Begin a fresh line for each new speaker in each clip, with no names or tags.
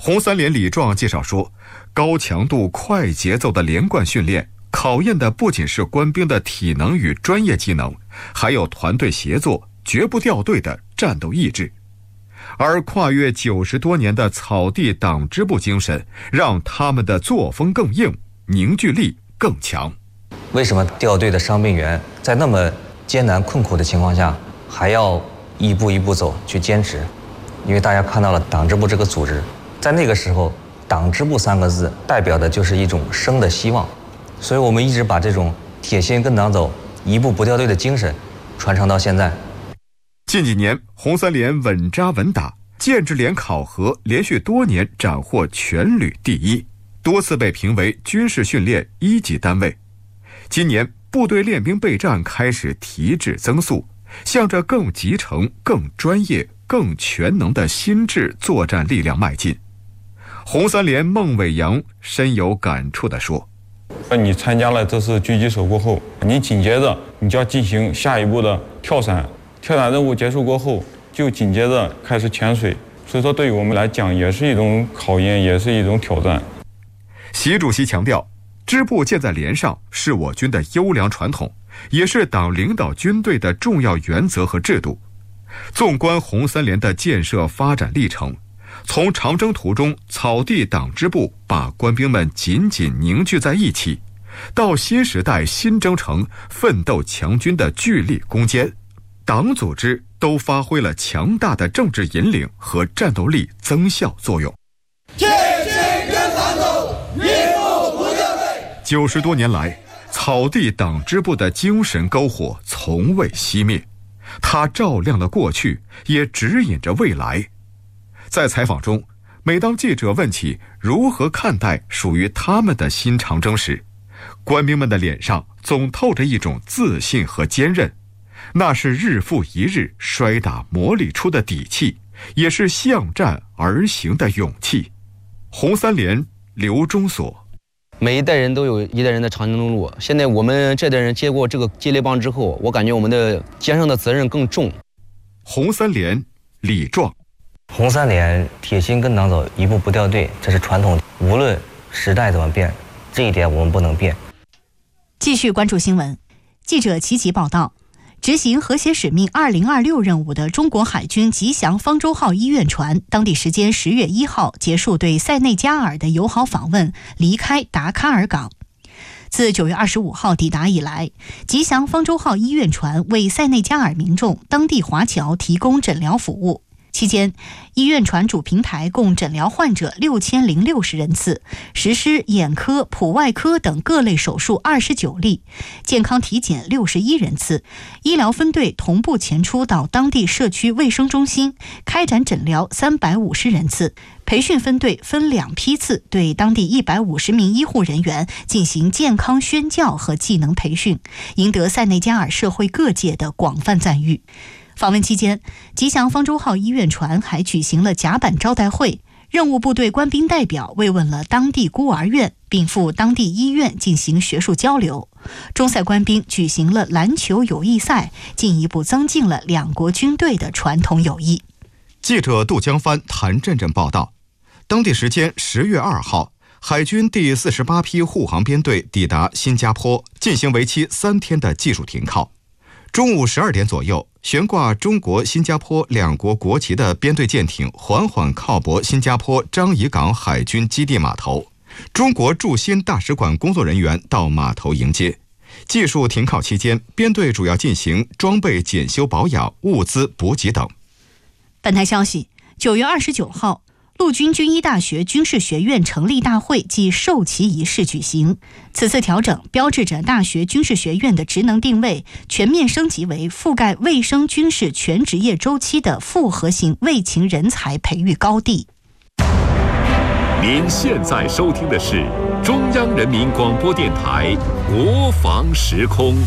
红三连李壮介绍说，高强度、快节奏的连贯训练，考验的不仅是官兵的体能与专业技能，还有团队协作、绝不掉队的战斗意志。而跨越90多年的草地党支部精神，让他们的作风更硬，凝聚力更强。
为什么掉队的伤病员在那么艰难困苦的情况下，还要一步一步走去坚持？因为大家看到了党支部这个组织，在那个时候，党支部3个字代表的就是一种生的希望，所以我们一直把这种铁心跟党走、一步不掉队的精神传承到现在。
近几年，红三连稳扎稳打，建制连考核连续多年斩获全旅第1，多次被评为军事训练1级单位。今年，部队练兵备战开始提质增速，向着更集成、更专业、更全能的新制作战力量迈进。红三连孟伟阳深有感触地说：
你参加了这次狙击手过后，你紧接着你就要进行下一步的跳伞，跳伞任务结束过后，就紧接着开始潜水，所以说对于我们来讲也是一种考验，也是一种挑战。
习主席强调，支部建在连上是我军的优良传统，也是党领导军队的重要原则和制度。纵观红三连的建设发展历程，从长征途中草地党支部把官兵们紧紧凝聚在一起，到新时代新征程奋斗强军的据理攻坚，党组织都发挥了强大的政治引领和战斗力增效作用。90多年来，草地党支部的精神篝火从未熄灭，它照亮了过去，也指引着未来。在采访中，每当记者问起如何看待属于他们的新长征时，官兵们的脸上总透着一种自信和坚韧，那是日复一日摔打磨砺出的底气，也是向战而行的勇气。红三连刘忠所：
每一代人都有一代人的长征路，现在我们这代人接过这个接力棒之后，我感觉我们的肩上的责任更重。
红三连李壮：
红三连铁心跟党走，一步不掉队，这是传统，无论时代怎么变，这一点我们不能变。
继续关注新闻，记者齐吉报道，执行和谐使命2026任务的中国海军吉祥方舟号医院船，当地时间10月1号结束对塞内加尔的友好访问，离开达喀尔港。自9月25号抵达以来，吉祥方舟号医院船为塞内加尔民众、当地华侨提供诊疗服务。期间，医院船主平台共诊疗患者6060人次，实施眼科、普外科等各类手术29例，健康体检61人次。医疗分队同步前出到当地社区卫生中心，开展诊疗350人次。培训分队分2批次，对当地150名医护人员进行健康宣教和技能培训，赢得塞内加尔社会各界的广泛赞誉。访问期间，吉祥方舟号医院船还举行了甲板招待会，任务部队官兵代表慰问了当地孤儿院，并赴当地医院进行学术交流。中塞官兵举行了篮球友谊赛，进一步增进了两国军队的传统友谊。
记者杜江帆、谭震震报道，当地时间10月2号，海军第48批护航编队抵达新加坡，进行为期3天的技术停靠。中午12点左右，悬挂中国、新加坡两国国旗的编队舰艇缓缓靠泊新加坡樟宜港海军基地码头。中国驻新大使馆工作人员到码头迎接。技术停靠期间，编队主要进行装备检修保养、物资补给等。
本台消息，9月29号，陆军军医大学军事学院成立大会暨授旗仪式举行。此次调整标志着大学军事学院的职能定位全面升级为覆盖卫生军事全职业周期的复合型卫勤人才培育高地。
您现在收听的是中央人民广播电台国防时空。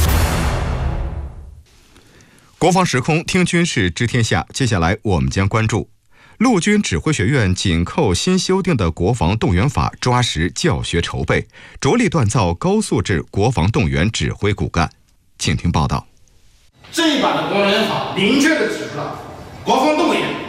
国防时空，听军事知天下。接下来我们将关注陆军指挥学院紧扣新修订的国防动员法，抓实教学筹备，着力锻造高素质国防动员指挥骨干。请听报道。
这一版的动员法明确地指出了国防动员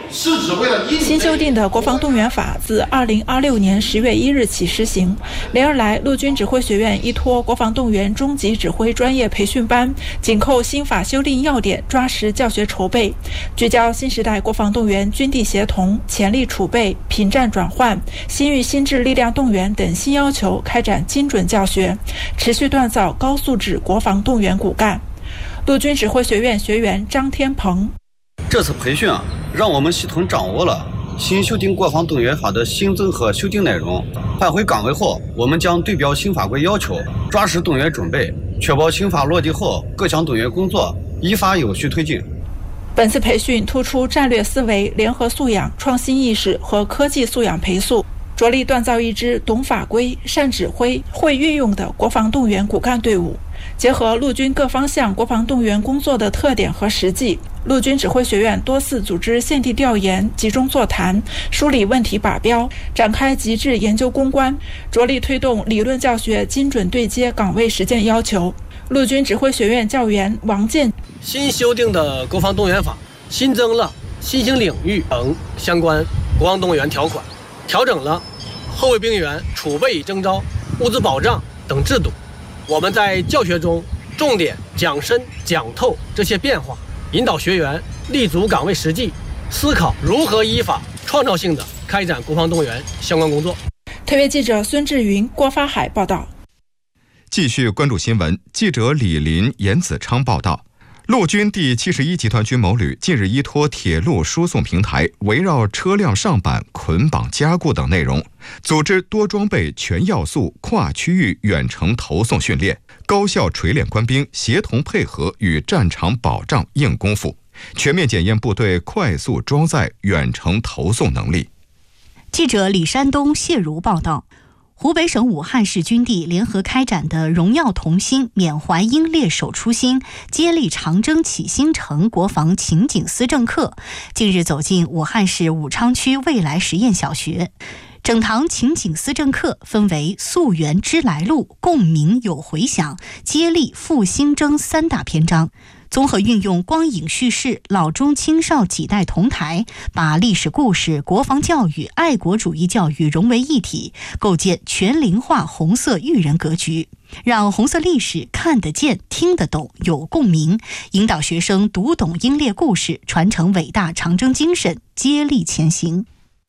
是只为了
新修订的国防动员法自2026年10月1日起施行。连日来，陆军指挥学院依托国防动员中级指挥专业培训班，紧扣新法修订要点，抓实教学筹备，聚焦新时代国防动员军地协同、潜力储备、品战转换、新域新制力量动员等新要求，开展精准教学，持续锻造高素质国防动员骨干。陆军指挥学院学员张天鹏：
这次培训让我们系统掌握了新修订国防动员法的新增和修订内容。返回岗位后，我们将对标新法规要求，抓实动员准备，确保新法落地后各项动员工作依法有序推进。
本次培训突出战略思维、联合素养、创新意识和科技素养培塑，着力锻造一支懂法规、善指挥、会运用的国防动员骨干队伍。结合陆军各方向国防动员工作的特点和实际，陆军指挥学院多次组织现地调研、集中座谈，梳理问题靶标，展开极致研究攻关，着力推动理论教学精准对接岗位实践要求。陆军指挥学院教员王健：
新修订的国防动员法新增了新兴领域等相关国防动员条款，调整了后备兵员储备与征召、物资保障等制度。我们在教学中重点讲深讲透这些变化，引导学员立足岗位实际，思考如何依法创造性的开展国防动员相关工作。
特约记者孙志云、郭发海报道。
继续关注新闻，记者李林、严子昌报道。陆军第71集团军某旅近日依托铁路输送平台，围绕车辆上板、捆绑加固等内容，组织多装备、全要素、跨区域远程投送训练，高效锤炼官兵协同配合与战场保障硬功夫，全面检验部队快速装载远程投送能力。
记者李山东、谢如报道。湖北省武汉市军地联合开展的荣耀同心、缅怀英烈守初心、接力长征启新城国防情景思政课近日走进武汉市武昌区未来实验小学。整堂情景思政课分为溯源知来路、共鸣有回响、接力复兴征3大篇章，综合运用光影叙事、老中青少几代同台，把历史故事、国防教育、爱国主义教育融为一体，构建全龄化红色育人格局，让红色历史看得见、听得懂、有共鸣，引导学生读懂英烈故事，传承伟大长征精神，接力前行。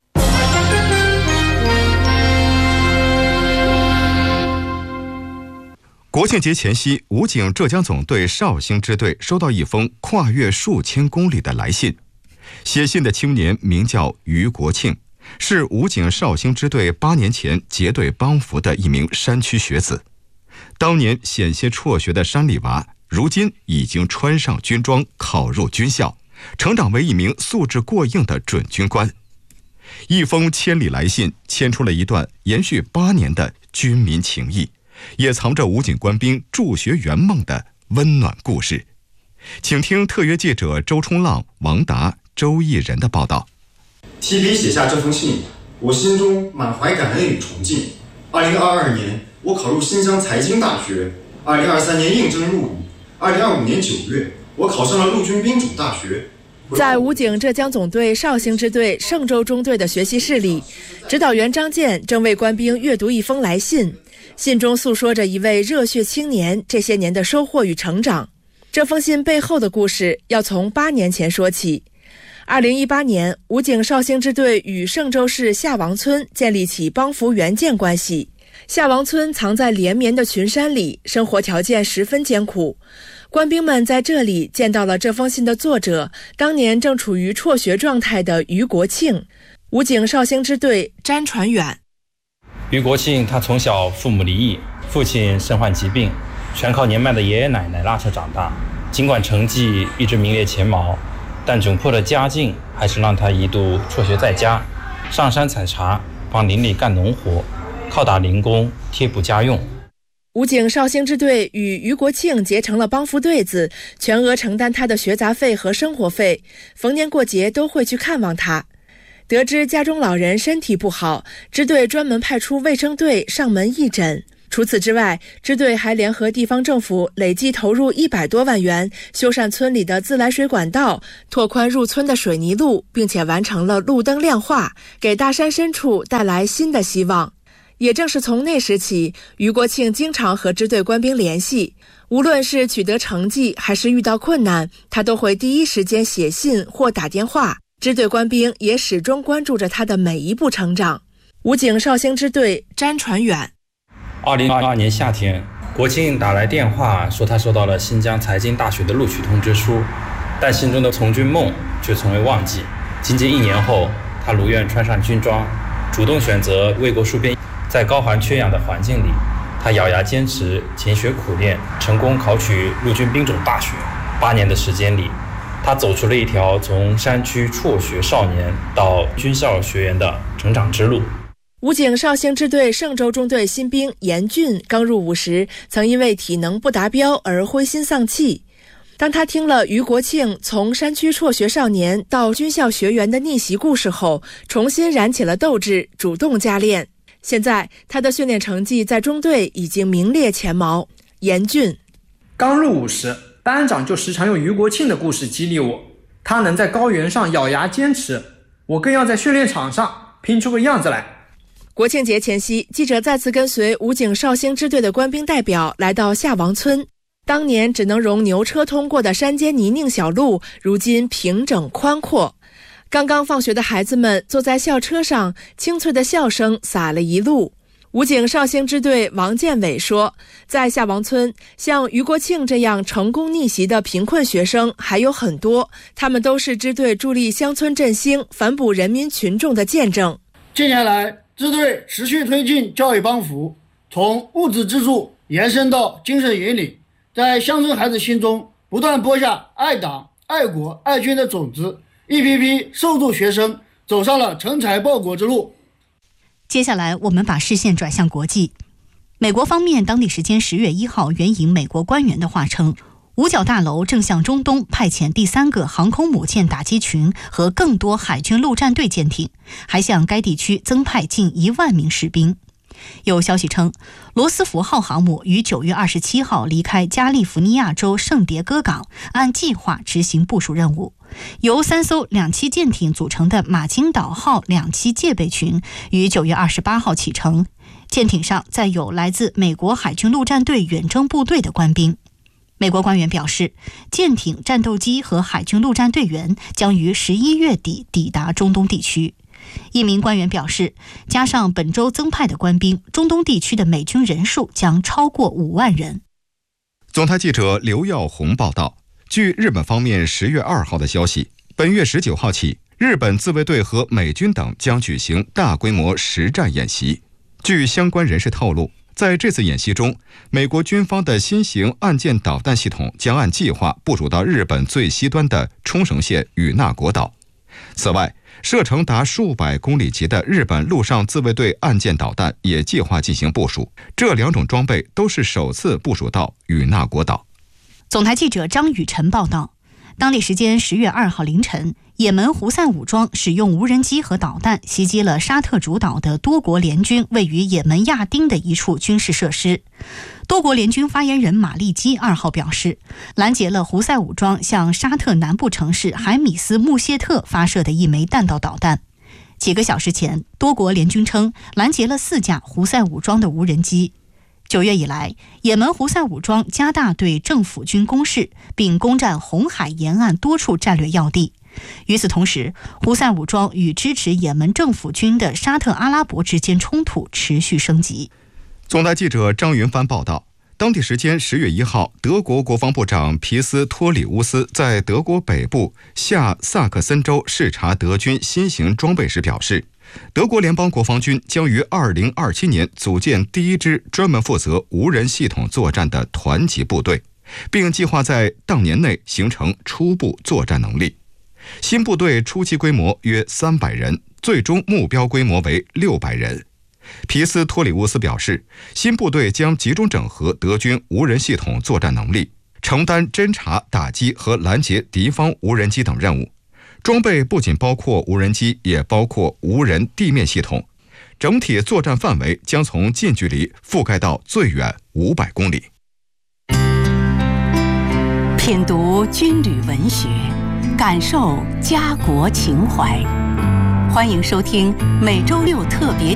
国庆节前夕，武警浙江总队绍兴支队收到一封跨越数千公里的来信。写信的青年名叫于国庆，是武警绍兴支队8年前结队帮扶的一名山区学子。当年险些辍学的山里娃，如今已经穿上军装，考入军校，成长为一名素质过硬的准军官。一封千里来信，牵出了一段延续8年的军民情谊，也藏着武警官兵助学圆梦的温暖故事。请听特约记者周冲浪、王达、周毅人的报道。
提笔写下这封信，我心中满怀感恩与崇敬。2022年，我考入新疆财经大学；2023年应征入伍；2025年9月，我考上了陆军兵种大学。
在武警浙江总队绍兴支队嵊州中队的学习室里，指导员张健正为官兵阅读一封来信。信中诉说着一位热血青年这些年的收获与成长。这封信背后的故事要从8年前说起。2018年，武警绍兴支队与嵊州市下王村建立起帮扶援建关系。下王村藏在连绵的群山里，生活条件十分艰苦。官兵们在这里见到了这封信的作者，当年正处于辍学状态的于国庆。武警绍兴支队詹传远。
于国庆他从小父母离异，父亲身患疾病，全靠年迈的爷爷奶奶拉扯长大。尽管成绩一直名列前茅，但窘迫的家境还是让他一度辍学在家，上山采茶，帮邻里干农活，靠打零工贴补家用。
武警绍兴支队与于国庆结成了帮扶对子，全额承担他的学杂费和生活费，逢年过节都会去看望他。得知家中老人身体不好，支队专门派出卫生队上门义诊。 除此之外，支队还联合地方政府累计投入100多万元，修缮村里的自来水管道，拓宽入村的水泥路，并且完成了路灯亮化，给大山深处带来新的希望。也正是从那时起，余国庆经常和支队官兵联系，无论是取得成绩还是遇到困难，他都会第一时间写信或打电话。支队官兵也始终关注着他的每一步成长。武警绍兴支队詹传远
，2022年夏天，国庆打来电话说他收到了新疆财经大学的录取通知书，但心中的从军梦却从未忘记。仅仅1年后，他如愿穿上军装，主动选择为国戍边。在高寒缺氧的环境里，他咬牙坚持，勤学苦练，成功考取陆军兵种大学。8年的时间里，他走出了一条从山区辍学少年到军校学员的成长之路。
武警绍兴支队嵊州中队新兵严俊刚入伍时，曾因为体能不达标而灰心丧气。当他听了余国庆从山区辍学少年到军校学员的逆袭故事后，重新燃起了斗志，主动加练。现在他的训练成绩在中队已经名列前茅。严俊
刚入伍时，班长就时常用余国庆的故事激励我，他能在高原上咬牙坚持，我更要在训练场上拼出个样子来。
国庆节前夕，记者再次跟随武警绍兴支队的官兵代表来到下王村。当年只能容牛车通过的山间泥泞小路，如今平整宽阔。刚刚放学的孩子们坐在校车上，清脆的笑声洒了一路。武警绍兴支队王建伟说，在下王村，像余国庆这样成功逆袭的贫困学生还有很多，他们都是支队助力乡村振兴、反哺人民群众的见证。
近年来，支队持续推进教育帮扶，从物质资助延伸到精神引领，在乡村孩子心中不断播下爱党、爱国、爱军的种子，一批批受助学生走上了成才报国之路。
接下来我们把视线转向国际。美国方面当地时间10月1号援引美国官员的话称，五角大楼正向中东派遣第3个航空母舰打击群和更多海军陆战队舰艇，还向该地区增派近1万名士兵。有消息称，罗斯福号航母于9月27号离开加利福尼亚州圣迭戈港，按计划执行部署任务。由3艘2栖舰艇组成的马金岛号2栖戒备群于9月28号启程，舰艇上载有来自美国海军陆战队远征部队的官兵。美国官员表示，舰艇、战斗机和海军陆战队员将于11月底抵达中东地区。一名官员表示，加上本周增派的官兵，中东地区的美军人数将超过5万人。
总台记者刘耀红报道，据日本方面10月2号的消息，本月19号起，日本自卫队和美军等将举行大规模实战演习。据相关人士透露，在这次演习中，美国军方的新型岸舰导弹系统将按计划部署到日本最西端的冲绳县与那国岛。此外，射程达数百公里级的日本陆上自卫队岸舰导弹也计划进行部署，这2种装备都是首次部署到与那国岛。
总台记者张雨晨报道，当地时间10月2号凌晨，也门胡塞武装使用无人机和导弹袭击了沙特主导的多国联军位于也门亚丁的一处军事设施。多国联军发言人马利基2号表示，拦截了胡塞武装向沙特南部城市海米斯穆谢特发射的一枚弹道导弹。几个小时前，多国联军称拦截了4架胡塞武装的无人机。9月以来，也门胡塞武装加大对政府军攻势，并攻占红海沿岸多处战略要地。与此同时，胡塞武装与支持也门政府军的沙特阿拉伯之间冲突持续升级。
总台记者张云帆报道，当地时间10月1号，德国国防部长皮斯托里乌斯在德国北部下萨克森州视察德军新型装备时表示，德国联邦国防军将于2027年组建第1支专门负责无人系统作战的团级部队，并计划在当年内形成初步作战能力。新部队初期规模约300人，最终目标规模为600人。皮斯托里乌斯表示，新部队将集中整合德军无人系统作战能力，承担侦察、打击和拦截敌方无人机等任务。装备不仅包括无人机，也包括无人地面系统。 整体作战范围将从近距离覆盖到最远500公里。
品读军旅文学，感受家国情怀。欢迎收听每周六特别